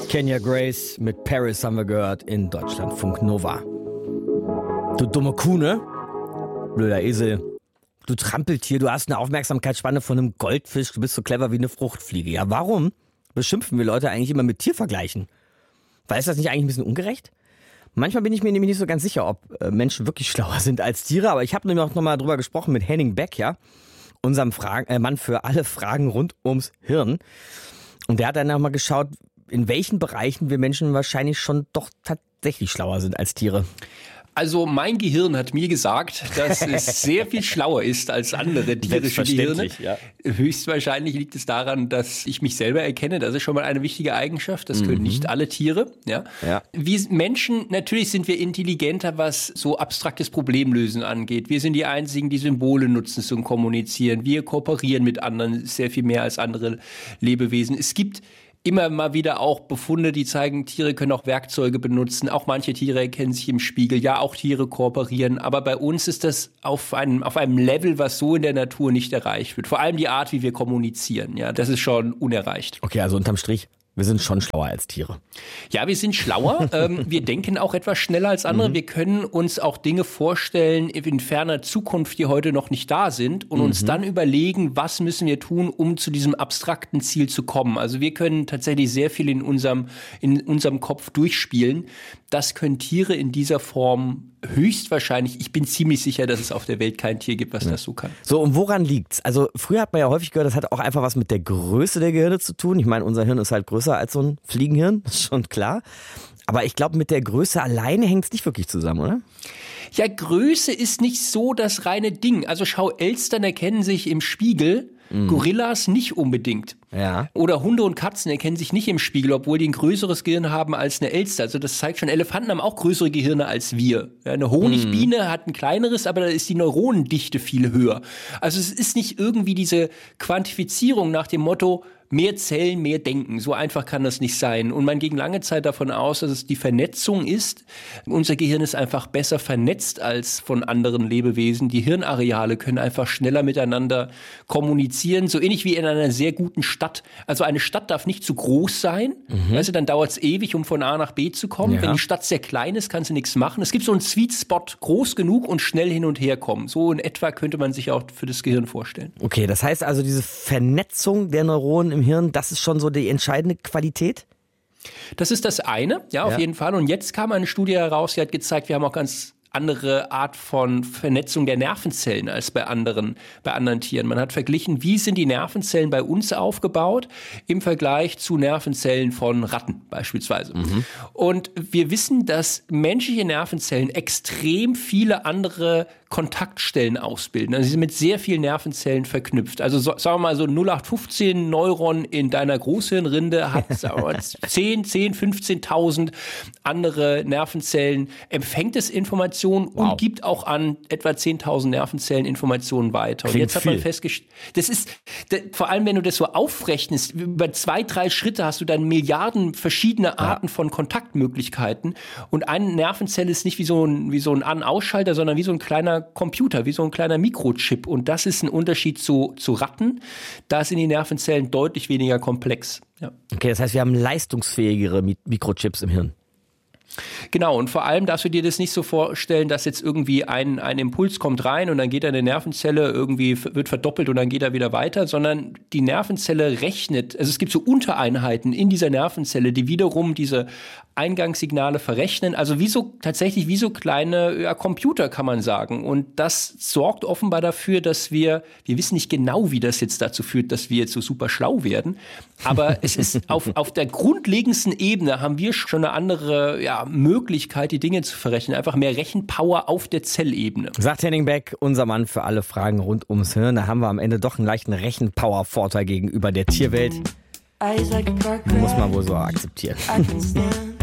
Kenya Grace mit Paris haben wir gehört in Deutschlandfunk Nova. Du dumme Kuh, ne? Blöder Esel. Du Trampeltier, du hast eine Aufmerksamkeitsspanne von einem Goldfisch, du bist so clever wie eine Fruchtfliege. Ja, warum beschimpfen wir Leute eigentlich immer mit Tiervergleichen? Weil ist das nicht eigentlich ein bisschen ungerecht? Manchmal bin ich mir nämlich nicht so ganz sicher, ob Menschen wirklich schlauer sind als Tiere, aber ich habe nämlich auch nochmal drüber gesprochen mit Henning Beck, ja, unserem Mann für alle Fragen rund ums Hirn. Und der hat dann nochmal geschaut, in welchen Bereichen wir Menschen wahrscheinlich schon doch tatsächlich schlauer sind als Tiere. Also mein Gehirn hat mir gesagt, dass es sehr viel schlauer ist als andere tierische Gehirne. Ja. Höchstwahrscheinlich liegt es daran, dass ich mich selber erkenne. Das ist schon mal eine wichtige Eigenschaft. Das können nicht alle Tiere. Ja. Wir Menschen, natürlich sind wir intelligenter, was so abstraktes Problemlösen angeht. Wir sind die Einzigen, die Symbole nutzen zum Kommunizieren. Wir kooperieren mit anderen sehr viel mehr als andere Lebewesen. Es gibt immer mal wieder auch Befunde, die zeigen, Tiere können auch Werkzeuge benutzen. Auch manche Tiere erkennen sich im Spiegel. Ja, auch Tiere kooperieren. Aber bei uns ist das auf einem Level, was so in der Natur nicht erreicht wird. Vor allem die Art, wie wir kommunizieren. Ja, das ist schon unerreicht. Okay, also unterm Strich, wir sind schon schlauer als Tiere. Ja, wir sind schlauer. Wir denken auch etwas schneller als andere. Wir können uns auch Dinge vorstellen in ferner Zukunft, die heute noch nicht da sind und uns dann überlegen, was müssen wir tun, um zu diesem abstrakten Ziel zu kommen. Also wir können tatsächlich sehr viel in unserem Kopf durchspielen. Das können Tiere in dieser Form höchstwahrscheinlich. Ich bin ziemlich sicher, dass es auf der Welt kein Tier gibt, was das so kann. So, und woran liegt's? Also früher hat man ja häufig gehört, das hat auch einfach was mit der Größe der Gehirne zu tun. Ich meine, unser Hirn ist halt größer als so ein Fliegenhirn, das ist schon klar. Aber ich glaube, mit der Größe alleine hängt es nicht wirklich zusammen, oder? Ja, Größe ist nicht so das reine Ding. Also schau, Elstern erkennen sich im Spiegel, Gorillas nicht unbedingt. Ja. Oder Hunde und Katzen erkennen sich nicht im Spiegel, obwohl die ein größeres Gehirn haben als eine Elster. Also das zeigt schon, Elefanten haben auch größere Gehirne als wir. Ja, eine Honigbiene hat ein kleineres, aber da ist die Neuronendichte viel höher. Also es ist nicht irgendwie diese Quantifizierung nach dem Motto, mehr Zellen, mehr Denken. So einfach kann das nicht sein. Und man ging lange Zeit davon aus, dass es die Vernetzung ist. Unser Gehirn ist einfach besser vernetzt als von anderen Lebewesen. Die Hirnareale können einfach schneller miteinander kommunizieren. So ähnlich wie in einer sehr guten Stadt. Also eine Stadt darf nicht zu groß sein. Weißt du, dann dauert es ewig, um von A nach B zu kommen. Ja. Wenn die Stadt sehr klein ist, kannst du nichts machen. Es gibt so einen Sweet Spot, groß genug und schnell hin und her kommen. So in etwa könnte man sich auch für das Gehirn vorstellen. Okay, das heißt also, diese Vernetzung der Neuronen im Hirn, das ist schon so die entscheidende Qualität? Das ist das eine, ja, auf jeden Fall. Und jetzt kam eine Studie heraus, die hat gezeigt, wir haben auch ganz andere Art von Vernetzung der Nervenzellen als bei anderen Tieren. Man hat verglichen, wie sind die Nervenzellen bei uns aufgebaut im Vergleich zu Nervenzellen von Ratten beispielsweise. Und wir wissen, dass menschliche Nervenzellen extrem viele andere Kontaktstellen ausbilden. Also sie sind mit sehr vielen Nervenzellen verknüpft. Also sagen wir mal so 0815 Neuron in deiner Großhirnrinde hat 15.000 andere Nervenzellen, empfängt es Informationen und gibt auch an etwa 10.000 Nervenzellen Informationen weiter. Klingt und jetzt hat man viel. festgestellt, vor allem wenn du das so aufrechnest, über 2-3 Schritte hast du dann Milliarden verschiedene Arten von Kontaktmöglichkeiten und eine Nervenzelle ist nicht wie so ein An-Ausschalter, sondern wie so ein kleiner Computer, wie so ein kleiner Mikrochip. Und das ist ein Unterschied zu Ratten. Da sind die Nervenzellen deutlich weniger komplex. Ja. Okay, das heißt, wir haben leistungsfähigere Mikrochips im Hirn. Genau, und vor allem darfst du dir das nicht so vorstellen, dass jetzt irgendwie ein Impuls kommt rein und dann geht eine Nervenzelle irgendwie, wird verdoppelt und dann geht er wieder weiter, sondern die Nervenzelle rechnet, also es gibt so Untereinheiten in dieser Nervenzelle, die wiederum diese Eingangssignale verrechnen, also tatsächlich wie so kleine Computer, kann man sagen. Und das sorgt offenbar dafür, dass wir wissen nicht genau, wie das jetzt dazu führt, dass wir jetzt so super schlau werden, aber es ist auf der grundlegendsten Ebene haben wir schon eine andere Möglichkeit, die Dinge zu verrechnen. Einfach mehr Rechenpower auf der Zellebene. Sagt Henning Beck, unser Mann für alle Fragen rund ums Hirn. Da haben wir am Ende doch einen leichten Rechenpower-Vorteil gegenüber der Tierwelt. Muss man wohl so akzeptieren.